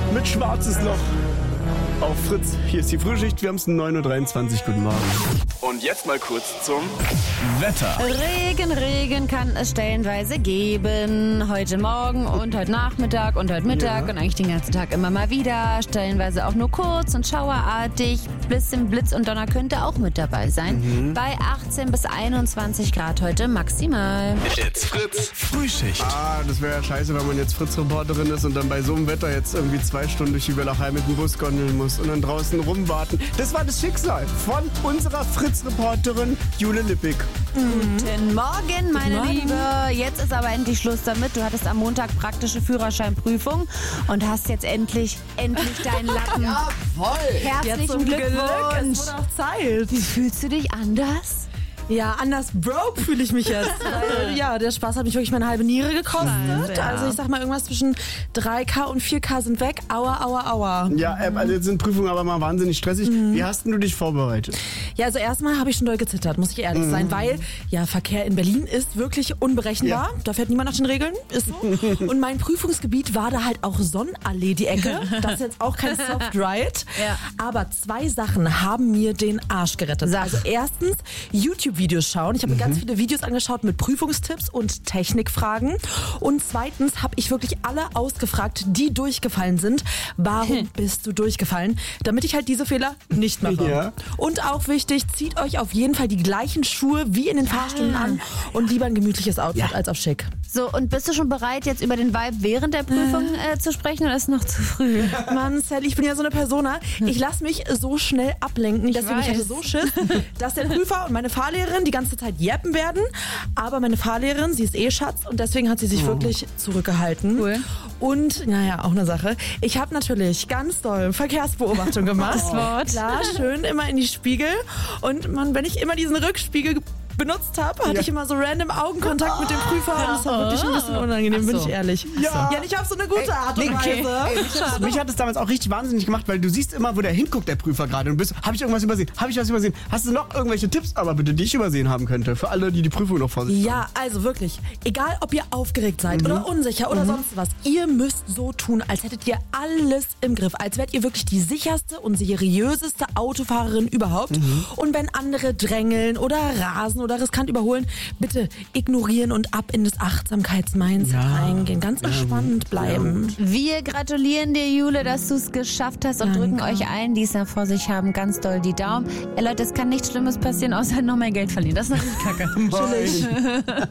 mit Schwarzes Loch. Auf Fritz, hier ist die Frühschicht, wir haben es 9.23 Uhr, guten Morgen. Und jetzt mal kurz zum Wetter. Regen kann es stellenweise geben. Heute Morgen und heute Nachmittag und heute Mittag und eigentlich den ganzen Tag immer mal wieder. Stellenweise auch nur kurz und schauerartig. Bisschen Blitz und Donner könnte auch mit dabei sein. Bei 18 bis 21 Grad heute maximal. Jetzt Fritz, Frühschicht. Das wäre ja scheiße, wenn man jetzt Fritz-Reporterin ist und dann bei so einem Wetter jetzt irgendwie 2 Stunden durch die Wellachei mit dem Bus gondeln muss und dann draußen rumwarten. Das war das Schicksal von unserer Fritz-Reporterin Jule Lippig. Guten Morgen, meine Liebe. Jetzt ist aber endlich Schluss damit. Du hattest am Montag praktische Führerscheinprüfung und hast jetzt endlich deinen Lappen. Jawohl! Herzlichen Glückwunsch. Es wurde auch Zeit. Wie fühlst du dich anders? Ja, anders broke fühle ich mich jetzt. Weil, ja, der Spaß hat mich wirklich meine halbe Niere gekostet. Ja. Also ich sag mal, irgendwas zwischen 3K und 4K sind weg. Aua. Ja, also jetzt sind Prüfungen aber mal wahnsinnig stressig. Wie hast denn du dich vorbereitet? Ja, also erstmal habe ich schon doll gezittert, muss ich ehrlich sein, weil ja, Verkehr in Berlin ist wirklich unberechenbar. Da fährt niemand nach den Regeln, ist so. Und mein Prüfungsgebiet war da halt auch Sonnenallee, die Ecke. Das ist jetzt auch kein Soft Ride. Ja. Aber 2 Sachen haben mir den Arsch gerettet. Also erstens YouTube-Videos schauen. Ich habe mir ganz viele Videos angeschaut mit Prüfungstipps und Technikfragen. Und zweitens habe ich wirklich alle ausgefragt, die durchgefallen sind. Warum bist du durchgefallen? Damit ich halt diese Fehler nicht mache. Ja. Und auch wichtig, zieht euch auf jeden Fall die gleichen Schuhe wie in den Fahrstunden an und lieber ein gemütliches Outfit als auf schick. So, und bist du schon bereit, jetzt über den Vibe während der Prüfung zu sprechen oder ist es noch zu früh? Mann, Sally, ich bin ja so eine Persona. Ich lasse mich so schnell ablenken. Deswegen ich hatte so Schiss, dass der Prüfer und meine Fahrlehrerin die ganze Zeit jeppen werden. Aber meine Fahrlehrerin, sie ist Schatz und deswegen hat sie sich wirklich zurückgehalten. Cool. Und, naja, auch eine Sache. Ich habe natürlich ganz doll Verkehrsbeobachtung gemacht. Das Wort. Klar, schön immer in die Spiegel. Und man, wenn ich immer diesen Rückspiegel benutzt habe, hatte ich immer so random Augenkontakt mit dem Prüfer und das war wirklich ein bisschen unangenehm, bin ich ehrlich. Ja, nicht auf so eine gute Art und Weise. Mich hat es damals auch richtig wahnsinnig gemacht, weil du siehst immer, wo der hinguckt, der Prüfer gerade. Und bist, habe ich irgendwas übersehen? Habe ich was übersehen? Hast du noch irgendwelche Tipps, aber bitte, die ich übersehen haben könnte? Für alle, die die Prüfung noch vor sich haben. Ja, also wirklich, egal ob ihr aufgeregt seid oder unsicher oder sonst was, ihr müsst so tun, als hättet ihr alles im Griff, als wärt ihr wirklich die sicherste und seriöseste Autofahrerin überhaupt. Und wenn andere drängeln oder rasen oder riskant überholen, bitte ignorieren und ab in das Achtsamkeitsmindset reingehen. Ganz entspannt bleiben. Wir gratulieren dir, Jule, dass du es geschafft hast und drücken euch allen, die es noch vor sich haben, ganz doll die Daumen. Leute, es kann nichts Schlimmes passieren, außer noch mehr Geld verlieren. Das ist natürlich kacke. Chillig.